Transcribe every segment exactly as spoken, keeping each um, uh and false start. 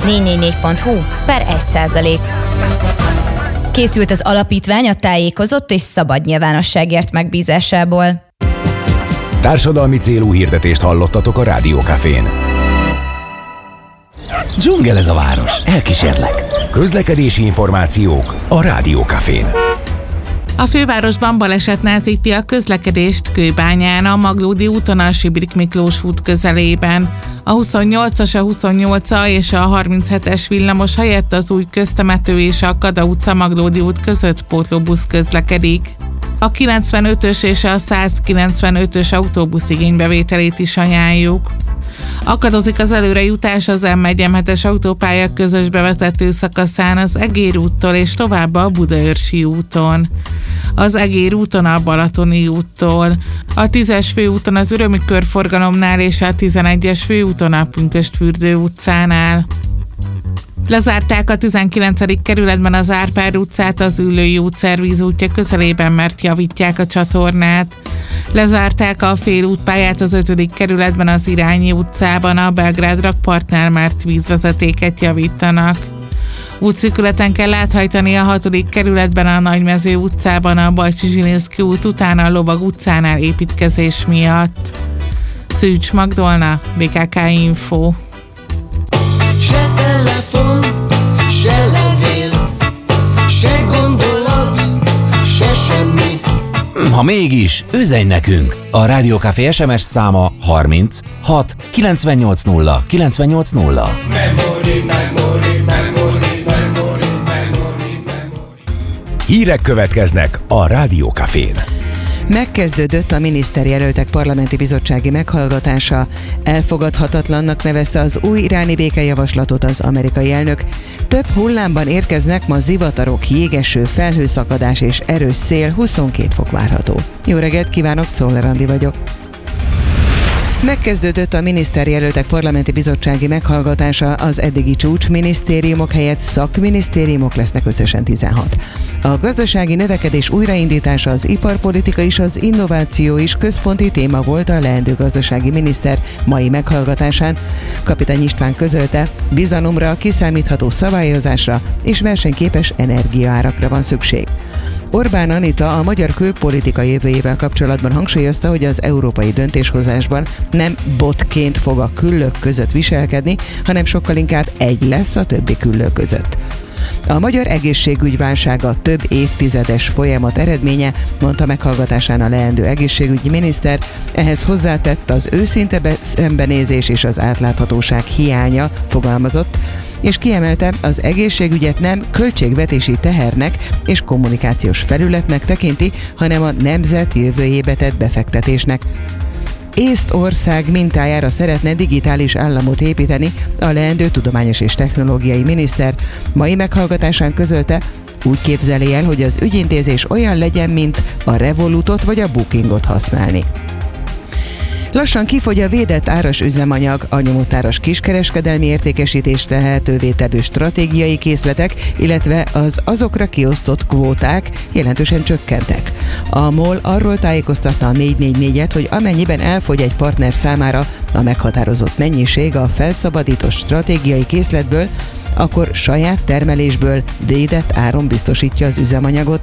négy négy négy pont hu per egy százalék. Készült az alapítvány a tájékozott és szabad nyilvánosságért megbízásából. Társadalmi célú hirdetést hallottatok a Rádió Cafén. Dzsungel ez a város, elkísérlek. Közlekedési információk a Rádió Cafén. A fővárosban baleset nehezíti a közlekedést Kőbányán, a Maglódi úton a Sibrik Miklós út közelében. A huszonnyolcas, a huszonnyolcas és a harminchetes villamos helyett az új köztemető és a Kada utca Maglódi út között pótlóbusz közlekedik. A kilencvenötös és a százkilencvenötös autóbusz igénybevételét is ajánljuk. Akadozik az előrejutás az M egy M hetes autópálya közös bevezető szakaszán az Egér úttól és tovább a Budaörsi úton. Az Egér úton a Balatoni úttól, a tízes főúton az Ürömi körforgalomnál és a tizenegyes főúton a Pünkösdfürdő utcánál. Lezárták a tizenkilencedik kerületben az Árpád utcát az Üllői út szervízútja közelében, mert javítják a csatornát. Lezárták a félútpályát az ötödik kerületben az Irányi utcában a Belgrád rakpartnál, mert vízvezetéket javítanak. Útszűkületen kell áthajtani a hatodik kerületben a Nagymező utcában a Bajcsi Zsilinszky út után a Lovag utcánál építkezés miatt. Szűcs Magdolna, bé ká ká Info. Se telefon, se levél, se gondolat, se semmi. Ha mégis, üzenj nekünk! A Rádió Café es em es száma harminc hat kilencvennyolc nulla kilencvennyolc nulla. Memory, memory, memory, memory, memory, memory. Hírek következnek a Rádió Cafén. Megkezdődött a miniszterjelöltek parlamenti bizottsági meghallgatása. Elfogadhatatlannak nevezte az új iráni békejavaslatot az amerikai elnök. Több hullámban érkeznek ma zivatarok, jégeső, felhőszakadás és erős szél, huszonkét fok várható. Jó reggelt kívánok, Czoller Andi vagyok. Megkezdődött a miniszterjelöltek parlamenti bizottsági meghallgatása, az eddigi csúcsminisztériumok helyett szakminisztériumok lesznek összesen tizenhat. A gazdasági növekedés újraindítása, az iparpolitika és az innováció is központi téma volt a leendő gazdasági miniszter mai meghallgatásán. Kapitány István közölte, bizalomra, kiszámítható szabályozásra és versenyképes energiaárakra van szükség. Orbán Anita a magyar külpolitika jövőjével kapcsolatban hangsúlyozta, hogy az európai döntéshozásban nem botként fog a küllők között viselkedni, hanem sokkal inkább egy lesz a többi küllő között. A magyar egészségügy válsága több évtizedes folyamat eredménye, mondta meghallgatásán a leendő egészségügyi miniszter, ehhez hozzátett az őszinte szembenézés és az átláthatóság hiánya, fogalmazott, és kiemelte, az egészségügyet nem költségvetési tehernek és kommunikációs felületnek tekinti, hanem a nemzet jövőjébe tett befektetésnek. Észtország mintájára szeretne digitális államot építeni a leendő tudományos és technológiai miniszter. Mai meghallgatásán közölte, úgy képzeli el, hogy az ügyintézés olyan legyen, mint a Revolutot vagy a Bookingot használni. Lassan kifogy a védett áras üzemanyag, a nyomotáras kiskereskedelmi értékesítést lehetővé tevő stratégiai készletek, illetve az azokra kiosztott kvóták jelentősen csökkentek. A MOL arról tájékoztatta a négy négy négyet, hogy amennyiben elfogy egy partner számára a meghatározott mennyiség a felszabadított stratégiai készletből, akkor saját termelésből védett áron biztosítja az üzemanyagot.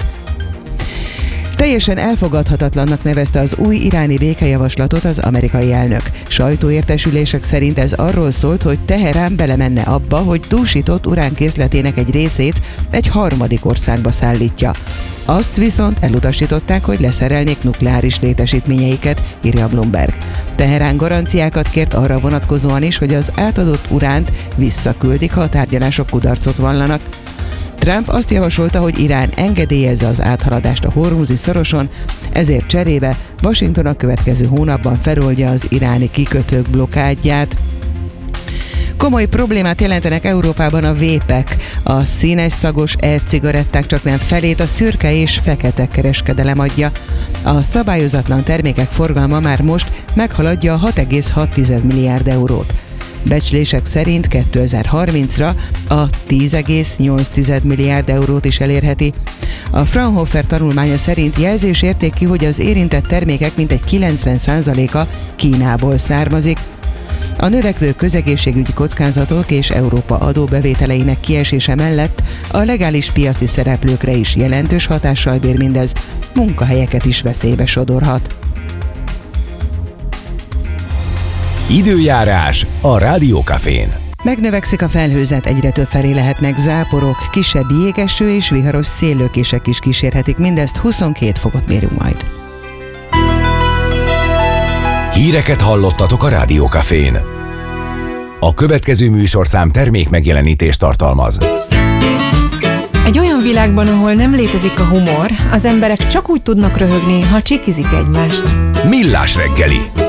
Teljesen elfogadhatatlannak nevezte az új iráni békejavaslatot az amerikai elnök. Sajtóértesülések szerint ez arról szólt, hogy Teherán belemenne abba, hogy dúsított uránkészletének egy részét egy harmadik országba szállítja. Azt viszont elutasították, hogy leszerelnék nukleáris létesítményeiket, írja Bloomberg. Teherán garanciákat kért arra vonatkozóan is, hogy az átadott uránt visszaküldik, ha a tárgyalások kudarcot vallanak. Trump azt javasolta, hogy Irán engedélyezze az áthaladást a Hormuzi szoroson, ezért cserébe Washington a következő hónapban feloldja az iráni kikötők blokkádját. Komoly problémát jelentenek Európában a vépek. A színes szagos e-cigaretták csaknem felét a szürke és fekete kereskedelem adja. A szabályozatlan termékek forgalma már most meghaladja a hat egész hat milliárd eurót. Becslések szerint kétezer-harmincra a tíz egész nyolc milliárd eurót is elérheti. A Fraunhofer tanulmánya szerint jelzésértékű, hogy az érintett termékek mintegy kilencven százaléka Kínából származik. A növekvő közegészségügyi kockázatok és Európa adóbevételeinek kiesése mellett a legális piaci szereplőkre is jelentős hatással bír mindez, munkahelyeket is veszélybe sodorhat. Időjárás a Rádiókafén. Megnövekszik a felhőzet, egyre több felé lehetnek záporok, kisebb jégeső és viharos széllökések is kísérhetik mindezt, huszonkét fokot mérünk majd. Híreket hallottatok a Rádiókafén. A következő műsorszám termék megjelenítést tartalmaz. Egy olyan világban, ahol nem létezik a humor, az emberek csak úgy tudnak röhögni, ha csikizik egymást. Millás reggeli.